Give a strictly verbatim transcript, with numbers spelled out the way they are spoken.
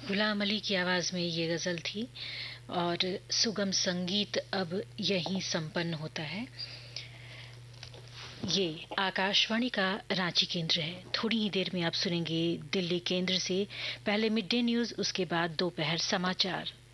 गुलाम अली की आवाज़ में ये गज़ल थी और सुगम संगीत अब यहीं संपन्न होता है। ये आकाशवाणी का रांची केंद्र है। थोड़ी ही देर में आप सुनेंगे दिल्ली केंद्र से पहले मिड डे न्यूज़, उसके बाद दोपहर समाचार।